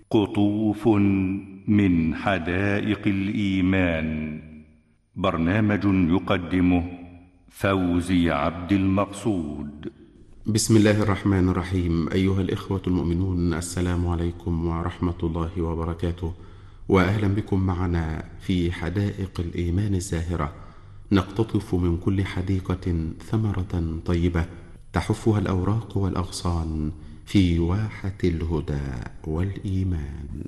قطوف من حدائق الإيمان، برنامج يقدمه فوزي عبد المقصود. بسم الله الرحمن الرحيم. أيها الإخوة المؤمنون، السلام عليكم ورحمة الله وبركاته، وأهلا بكم معنا في حدائق الإيمان الزاهرة، نقتطف من كل حديقة ثمرة طيبة تحفها الأوراق والأغصان في واحة الهدى والإيمان.